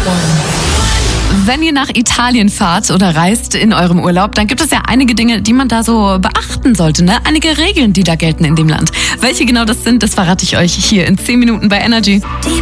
Wenn ihr nach Italien fahrt oder reist in eurem Urlaub, dann gibt es ja einige Dinge, die man da so beachten sollte, ne? Einige Regeln, die da gelten in dem Land. Welche genau das sind, das verrate ich euch hier in 10 Minuten bei Energy.